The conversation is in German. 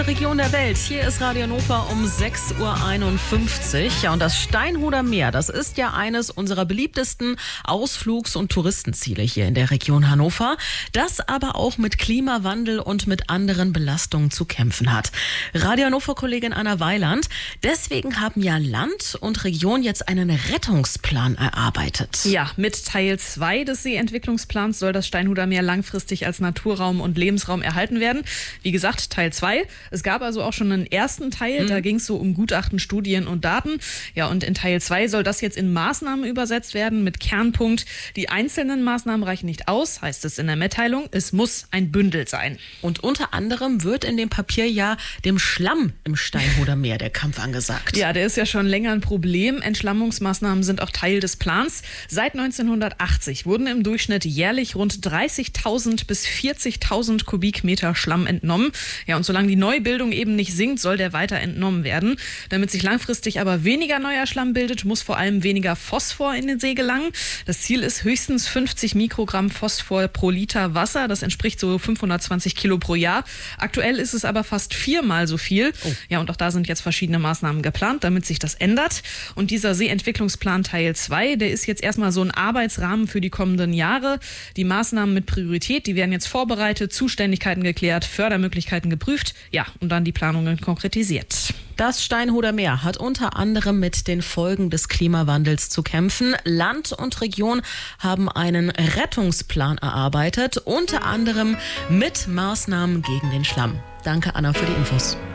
Region der Welt. Hier ist Radio Hannover um 6.51 Uhr. Ja, und das Steinhuder Meer, das ist ja eines unserer beliebtesten Ausflugs- und Touristenziele hier in der Region Hannover, das aber auch mit Klimawandel und mit anderen Belastungen zu kämpfen hat. Radio Hannover-Kollegin Anna Weiland, deswegen haben ja Land und Region jetzt einen Rettungsplan erarbeitet. Ja, mit Teil 2 des Seeentwicklungsplans soll das Steinhuder Meer langfristig als Naturraum und Lebensraum erhalten werden. Wie gesagt, Teil 2. Es gab also auch schon einen ersten Teil, da ging es so um Gutachten, Studien und Daten. Ja, und in Teil 2 soll das jetzt in Maßnahmen übersetzt werden mit Kernpunkt: Die einzelnen Maßnahmen reichen nicht aus, heißt es in der Mitteilung. Es muss ein Bündel sein. Und unter anderem wird in dem Papier ja dem Schlamm im Steinhuder Meer der Kampf angesagt. Ja, der ist ja schon länger ein Problem. Entschlammungsmaßnahmen sind auch Teil des Plans. Seit 1980 wurden im Durchschnitt jährlich rund 30.000 bis 40.000 Kubikmeter Schlamm entnommen. Ja, und solange die Neubildung eben nicht sinkt, soll der weiter entnommen werden. Damit sich langfristig aber weniger neuer Schlamm bildet, muss vor allem weniger Phosphor in den See gelangen. Das Ziel ist höchstens 50 Mikrogramm Phosphor pro Liter Wasser. Das entspricht so 520 Kilo pro Jahr. Aktuell ist es aber fast 4-mal so viel. Oh. Ja, und auch da sind jetzt verschiedene Maßnahmen geplant, damit sich das ändert. Und dieser Seeentwicklungsplan Teil 2, der ist jetzt erstmal so ein Arbeitsrahmen für die kommenden Jahre. Die Maßnahmen mit Priorität, die werden jetzt vorbereitet, Zuständigkeiten geklärt, Fördermöglichkeiten geprüft. Ja, und dann die Planungen konkretisiert. Das Steinhuder Meer hat unter anderem mit den Folgen des Klimawandels zu kämpfen. Land und Region haben einen Rettungsplan erarbeitet, unter anderem mit Maßnahmen gegen den Schlamm. Danke, Anna, für die Infos.